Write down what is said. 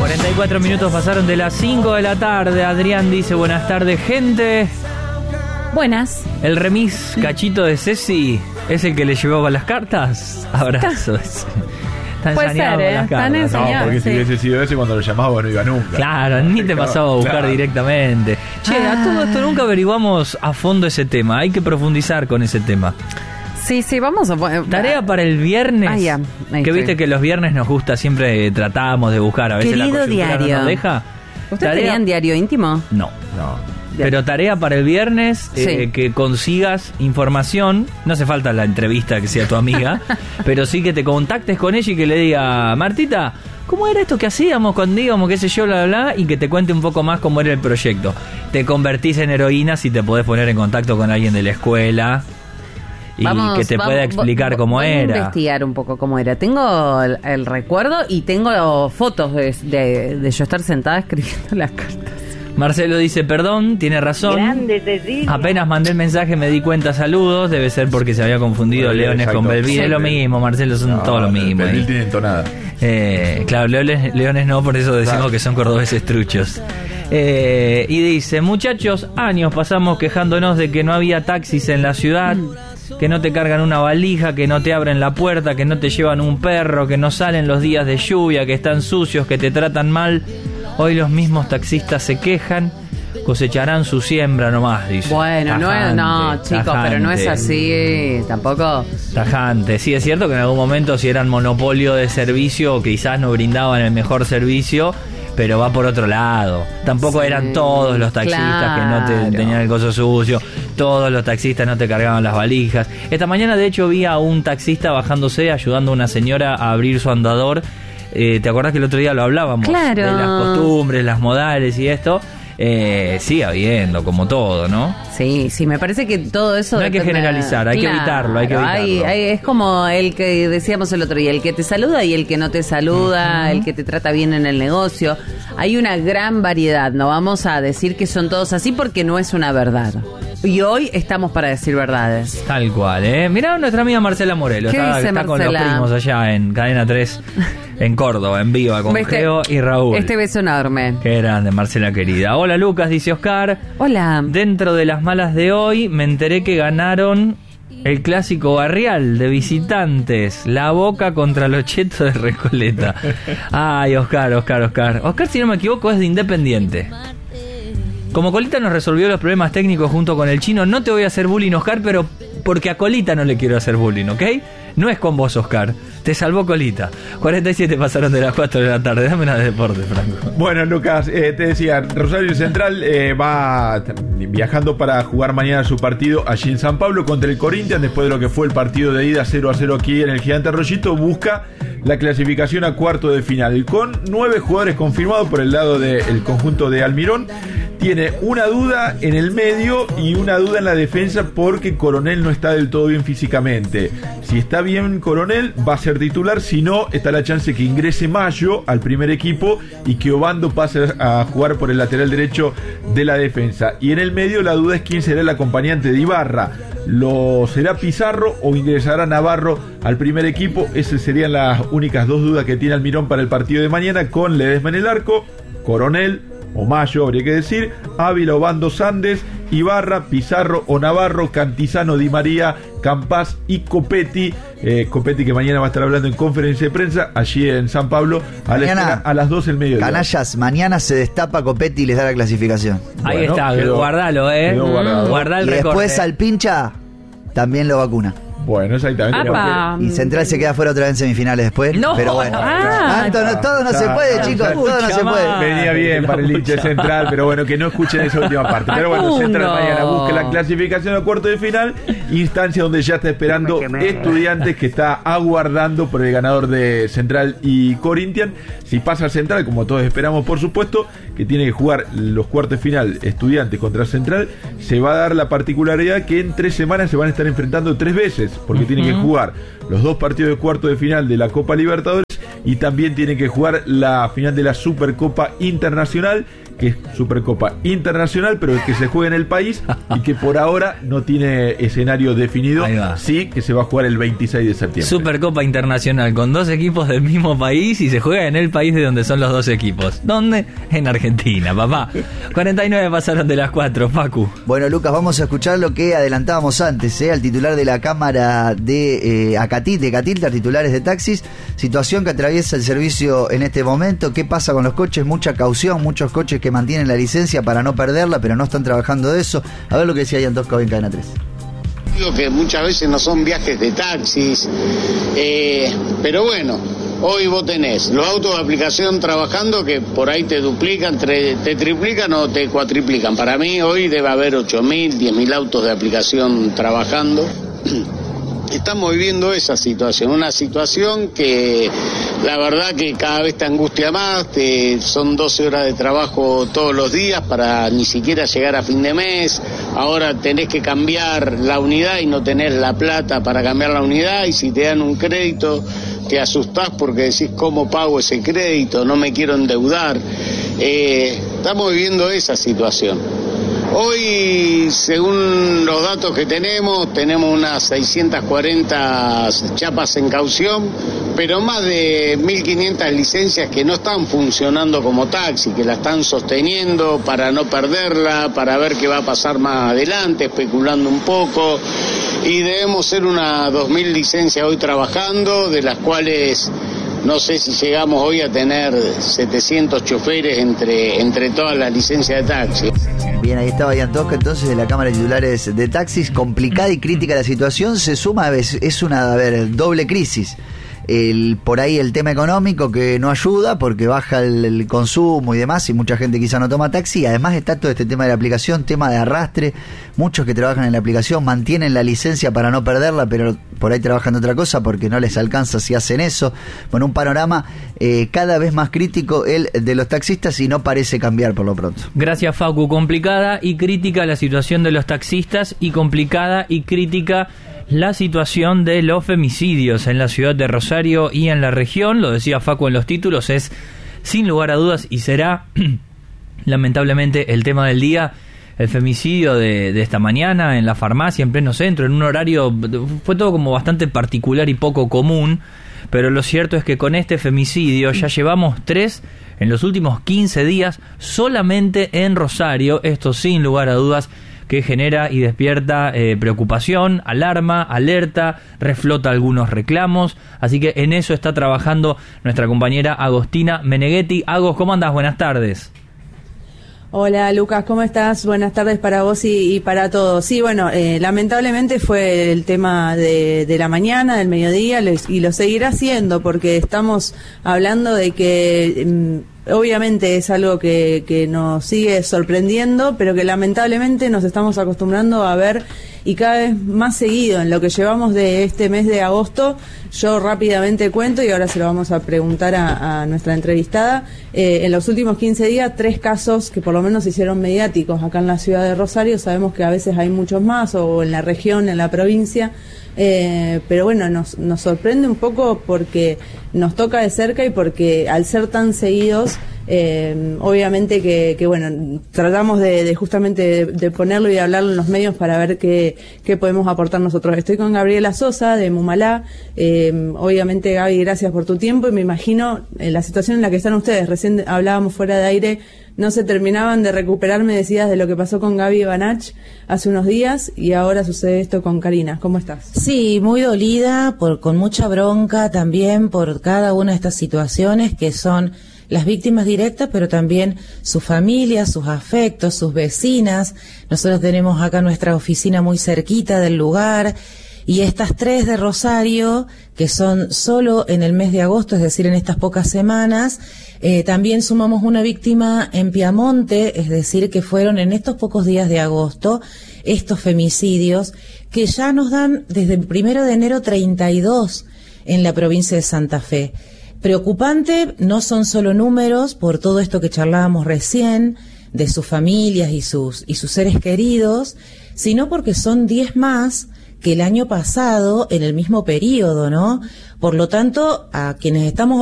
44 minutos pasaron de las 5 de la tarde. Adrián dice, buenas tardes, gente. Buenas. El remis cachito de Ceci es el que le llevaba las cartas. Abrazos. Está Puede ensañado ser, con las están cartas. ensañados. No, porque Sí. si hubiese sido ese, cuando lo llamaba no iba nunca. Claro, ni te pasaba a buscar Claro. directamente. Che, a todo esto nunca averiguamos a fondo ese tema. Hay que profundizar con ese tema. Sí, vamos a... Tarea para el viernes. Ah, ya. Ahí Que estoy. viste que los viernes nos gusta, siempre tratamos de buscar. A veces Querido la coyuntura diario. no nos deja. ¿Usted tenía un diario íntimo? No. No. Pero tarea para el viernes, Sí. que consigas información. No hace falta la entrevista que sea tu amiga, pero sí que te contactes con ella y que le diga, Martita, ¿cómo era esto que hacíamos cuando íbamos, qué sé yo, bla, bla, bla? Y que te cuente un poco más cómo era el proyecto. Te convertís en heroína si te podés poner en contacto con alguien de la escuela y que te pueda explicar cómo voy a era. investigar un poco cómo era. Tengo el recuerdo y tengo fotos de yo estar sentada escribiendo las cartas. Marcelo dice, perdón, tiene razón. Grande, Cecilia. Apenas mandé el mensaje me di cuenta, saludos. Debe ser porque se había confundido Bueno, Leones exacto. con Belville. Sí. Es lo mismo, Marcelo, son todo lo mismo. Belville ahí. tiene entonada. Claro, Leones no, por eso decimos Claro. que son cordobeses truchos. Y dice, muchachos, años pasamos quejándonos de que no había taxis en la ciudad, que no te cargan una valija, que no te abren la puerta, que no te llevan un perro, que no salen los días de lluvia, que están sucios, que te tratan mal. Hoy los mismos taxistas se quejan, cosecharán su siembra nomás, dice. Bueno, no, chicos, pero no es así, tampoco. Tajante. Sí, es cierto que en algún momento si eran monopolio de servicio quizás no brindaban el mejor servicio, pero va por otro lado. Tampoco Sí, eran todos los taxistas que no claro. te tenían el coso sucio, todos los taxistas no te cargaban las valijas. Esta mañana de hecho vi a un taxista bajándose ayudando a una señora a abrir su andador. ¿Te acordás que el otro día lo hablábamos? Claro. De las costumbres, las modales y esto. Sigue habiendo, como todo, ¿no? Sí, me parece que todo eso... No hay que depende- generalizar, hay que evitarlo, hay que evitarlo. Es como el que decíamos el otro día, el que te saluda y el que no te saluda, el que te trata bien en el negocio. Hay una gran variedad, no vamos a decir que son todos así porque no es una verdad. Y hoy estamos para decir verdades. Tal cual, ¿eh? Mirá nuestra amiga Marcela Morelo. ¿Qué Está dice con los Marcela? primos allá en Cadena 3, en Córdoba, en Viva, con Geo y Raúl. Este beso enorme. Qué grande, Marcela querida. Hola, Lucas, dice Oscar. Hola. Dentro de las malas de hoy, me enteré que ganaron el clásico barrial de visitantes. La Boca contra los Chetos de Recoleta. Ay, Oscar. Oscar, si no me equivoco, es de Independiente. Como Colita nos resolvió los problemas técnicos junto con el chino, no te voy a hacer bullying, Oscar, pero porque a Colita no le quiero hacer bullying, ¿ok? No es con vos, Oscar. Te salvó Colita. 47 pasaron de las 4 de la tarde. Dame una de deporte, Franco. Bueno, Lucas, te decía, Rosario Central va viajando para jugar mañana su partido allí en San Pablo contra el Corinthians, después de lo que fue el partido de ida 0-0 aquí en el Gigante Arroyito. Busca la clasificación a cuarto de final con 9 jugadores confirmados por el lado del conjunto de Almirón. Tiene una duda en el medio y una duda en la defensa porque Coronel no está del todo bien físicamente. Si está bien Coronel, va a ser titular. Si no, está la chance que ingrese Mayo al primer equipo y que Obando pase a jugar por el lateral derecho de la defensa. Y en el medio la duda es quién será el acompañante de Ibarra. ¿Lo será Pizarro o ingresará Navarro al primer equipo? Esas serían las únicas dos dudas que tiene Almirón para el partido de mañana, con Ledesma en el arco, Coronel o Mayo, habría que decir, Ávila, Obando, Sandes, Ibarra, Pizarro o Navarro, Cantizano, Di María, Campás y Copetti. Copetti que mañana va a estar hablando en conferencia de prensa allí en San Pablo a las 12 del mediodía. Canallas, mañana se destapa Copetti y les da la clasificación. Ahí Bueno, está, quedó guardalo, quedó guardado. Guardá el Y recorte. después al pincha también lo vacuna. Bueno, exactamente. Apa. Y Central se queda fuera otra vez en semifinales después. No. Pero bueno. Ah, Todo no se puede, chicos. Todo no se puede. Venía bien para el hincha Central, pero bueno, que no escuchen esa última parte. Pero bueno, Central mañana busca la clasificación a cuarto de final, instancia donde ya está esperando Estudiantes, que está aguardando por el ganador de Central y Corinthians. Si pasa Central, como todos esperamos, por supuesto, que tiene que jugar los cuartos de final Estudiantes contra Central, se va a dar la particularidad que en 3 semanas se van a estar enfrentando 3 veces, porque tienen que jugar los 2 partidos de cuarto de final de la Copa Libertadores y también tienen que jugar la final de la Supercopa Internacional, que es Supercopa Internacional, pero que se juega en el país y que por ahora no tiene escenario definido. Sí, que se va a jugar el 26 de septiembre. Supercopa Internacional con 2 equipos del mismo país y se juega en el país de donde son los 2 equipos. ¿Dónde? En Argentina, papá. 49 pasaron de las 4, Facu. Bueno, Lucas, vamos a escuchar lo que adelantábamos antes, al titular de la Cámara de Catilta, titulares de taxis, situación que atraviesa el servicio en este momento. ¿Qué pasa con los coches? Mucha caución, muchos coches que mantienen la licencia para no perderla, pero no están trabajando de eso. A ver lo que decía Ian Tosca en Cadena 3. Digo que muchas veces no son viajes de taxis, pero bueno, hoy vos tenés los autos de aplicación trabajando que por ahí te duplican, te triplican o te cuatriplican. Para mí hoy debe haber 8.000, 10.000 autos de aplicación trabajando. Estamos viviendo esa situación, una situación que la verdad que cada vez te angustia más, son 12 horas de trabajo todos los días para ni siquiera llegar a fin de mes, ahora tenés que cambiar la unidad y no tenés la plata para cambiar la unidad, y si te dan un crédito te asustás porque decís ¿cómo pago ese crédito? No me quiero endeudar. Estamos viviendo esa situación. Hoy, según los datos que tenemos unas 640 chapas en caución, pero más de 1.500 licencias que no están funcionando como taxi, que la están sosteniendo para no perderla, para ver qué va a pasar más adelante, especulando un poco. Y debemos ser unas 2.000 licencias hoy trabajando, de las cuales no sé si llegamos hoy a tener 700 choferes entre todas las licencias de taxi. Bien, ahí estaba Ian Tosca entonces de la Cámara de Titulares de Taxis. Complicada y crítica la situación, se suma, es una doble crisis. Por ahí el tema económico que no ayuda porque baja el consumo y demás, y mucha gente quizá no toma taxi. Además está todo este tema de la aplicación, tema de arrastre. Muchos que trabajan en la aplicación mantienen la licencia para no perderla, pero por ahí trabajan de otra cosa porque no les alcanza si hacen eso. Bueno, un panorama cada vez más crítico el de los taxistas, y no parece cambiar por lo pronto. Gracias, Facu. Complicada y crítica la situación de los taxistas, y complicada y crítica la situación de los femicidios en la ciudad de Rosario y en la región. Lo decía Facu en los títulos, es sin lugar a dudas y será lamentablemente el tema del día. El femicidio de esta mañana en la farmacia, en pleno centro, en un horario, fue todo como bastante particular y poco común, pero lo cierto es que con este femicidio ya llevamos 3 en los últimos 15 días solamente en Rosario. Esto sin lugar a dudas que genera y despierta preocupación, alarma, alerta, reflota algunos reclamos, así que en eso está trabajando nuestra compañera Agostina Meneghetti. Agos, ¿cómo andás? Buenas tardes. Hola Lucas, ¿cómo estás? Buenas tardes para vos y para todos. Sí, bueno, lamentablemente fue el tema de la mañana, del mediodía, y lo seguirá siendo porque estamos hablando de que obviamente es algo que nos sigue sorprendiendo, pero que lamentablemente nos estamos acostumbrando a ver, y cada vez más seguido en lo que llevamos de este mes de agosto. Yo rápidamente cuento, y ahora se lo vamos a preguntar a nuestra entrevistada. En los últimos 15 días, 3 casos que por lo menos se hicieron mediáticos acá en la ciudad de Rosario. Sabemos que a veces hay muchos más, o en la región, en la provincia. Pero bueno, nos sorprende un poco porque nos toca de cerca, y porque al ser tan seguidos, obviamente que bueno, tratamos de justamente de ponerlo y de hablarlo en los medios para ver qué podemos aportar nosotros. Estoy con Gabriela Sosa de Mumalá. Obviamente, Gaby, gracias por tu tiempo, y me imagino la situación en la que están ustedes. Recién hablábamos fuera de aire, no se terminaban de recuperar, me decías, de lo que pasó con Gaby Banach hace unos días, y ahora sucede esto con Karina. ¿Cómo estás? Sí, muy dolida, con mucha bronca también por cada una de estas situaciones que son las víctimas directas, pero también sus familias, sus afectos, sus vecinas. Nosotros tenemos acá nuestra oficina muy cerquita del lugar, y estas 3 de Rosario, que son solo en el mes de agosto, es decir, en estas pocas semanas. También sumamos una víctima en Piamonte, es decir, que fueron en estos pocos días de agosto estos femicidios, que ya nos dan desde el 1 de enero 32 en la provincia de Santa Fe. Preocupante, no son solo números, por todo esto que charlábamos recién, de sus familias y sus seres queridos, sino porque son 10 más que el año pasado en el mismo periodo, ¿no? Por lo tanto, a quienes estamos